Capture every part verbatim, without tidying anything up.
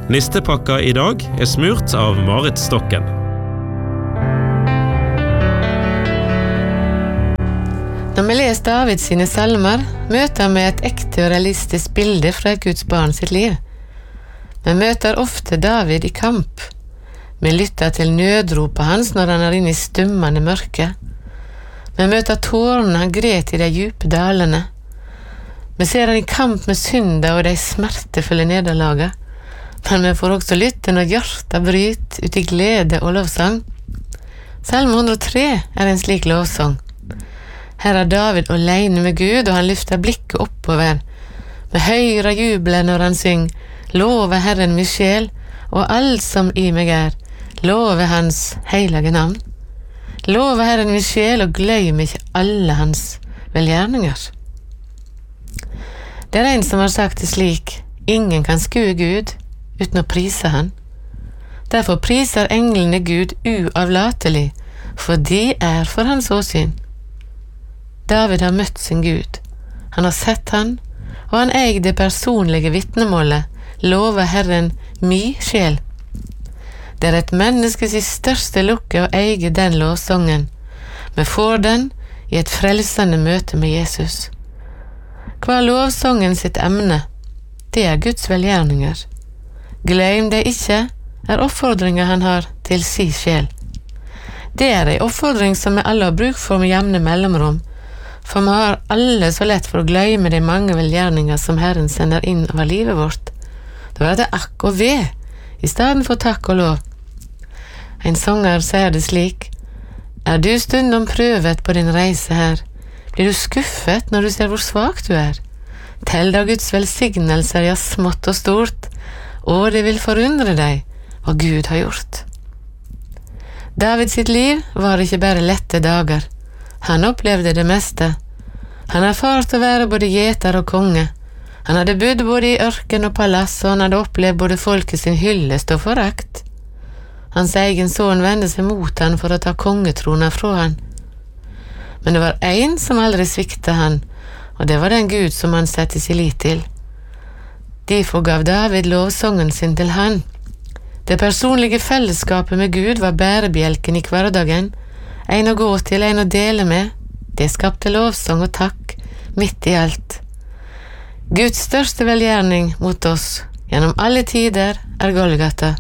Nistepakka I dag er smurt av Marit Stokken. Når vi leser David sine salmer, møter vi et ekte og realistisk bilde fra et Guds barn sitt liv. Vi møter ofte David I kamp. Vi lytter til nødropet hans når han er inne I stummende mørke. Vi møter tårene han gret I de djupe dalene. Vi ser han I kamp med synda og de smertefulle nederlaga. Men vi får også lytte når hjertet bryter ut I glede og lovsang. Salme hundre og tre er en slik lovsang. Her er David alene med Gud, og han lyfter blikket oppover. Med høyre jubler når han synger, love Herren min sjel, og alt som I meg er, love hans heilige navn. Love Herren min sjel, og gløym ikke alle hans velgjerninger. Det er en som har sagt det slik, ingen kan skue Gud uten å prise han. Derfor priser englene Gud uavlatelig, for de er for hans åsyn. David har møtt sin Gud. Han har sett han, og han eier det personlige vittnemålet, love Herren mi sjel. Det er et menneskes største lukke å eie den lovsangen. Vi får den I et frelsende møte med Jesus. Hva er lovsangen sitt emne? Det er Guds velgjerninger. Glem det ikke, er oppfordringen han har til si sjel. Det er en oppfordring som vi alle har bruk for med jevne mellomrom, for vi har alle så lett for å glemme de mange velgjerninger som Herren sender inn over livet vårt. Da er det akk og ve, I stedet for takk og lov. En sanger sier det slik, er du stundom prøvet på din reise her? Blir du skuffet når du ser hvor svak du er? Tell da Guds velsignelser, ja smått og stort, og det vil forundre deg hva Gud har gjort. David sitt liv var ikke bare lette dager. Han opplevde det meste. Han erfarte å være både gjeter og konge. Han hadde bodd både I ørken og palass, og han hadde opplevd både folket sin hyllest og forakt. Hans egen son vendte seg mot han for å ta kongetrona fra han. Men det var en som aldri sviktet han, og det var den Gud som han sette sin lit til. Derfor gav David lovsangen sin til han. Det personlige fellesskapet med Gud var bærebjelken I hverdagen, en å gå til, en å dele med. Det skapte lovsang og takk, midt I alt. Guds største velgjerning mot oss, gjennom alle tider, er Golgata.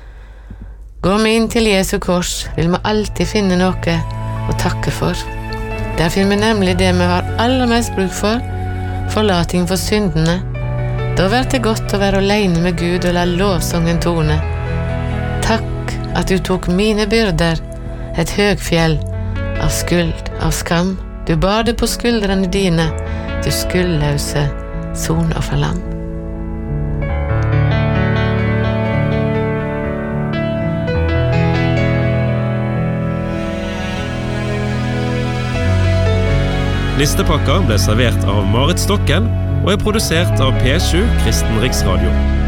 Går vi inn til Jesu kors, vil vi alltid finne noe å takke for. Der finner vi nemlig det vi har aller mest bruk for, forlating for syndene. Da var det godt å være alene med Gud og la lovsangen tone. Takk at du tok mine byrder, et høgfjell av skuld, av skam. Du bar det på skuldrene dine, du skuldløse sonofferlam. Nistepakka ble servert av Marit Stokken og er produsert av P sju Kristen Riksradio.